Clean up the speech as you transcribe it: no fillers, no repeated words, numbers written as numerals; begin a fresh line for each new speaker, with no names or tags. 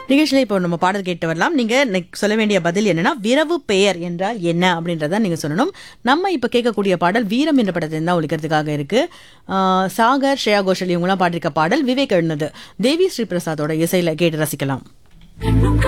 நிகழ்ச்சியில இப்போ நம்ம பாடல் கேட்டு வரலாம். நீங்க சொல்ல வேண்டிய பதில் என்னன்னா, விரவு பெயர் என்றால் என்ன அப்படின்றத நீங்க சொல்லணும். நம்ம இப்ப கேட்கக்கூடிய பாடல் வீரம் என்ற படத்துல தான் ஒலிக்கிறதுக்காக இருக்கு. சாகர், ஸ்ரேயா கோஷல் இவங்கலாம் பாடிருக்க பாடல் விவேக் எழுந்தது. தேவி ஸ்ரீ பிரசாதோட இசையில கேட்டு ரசிக்கலாம்.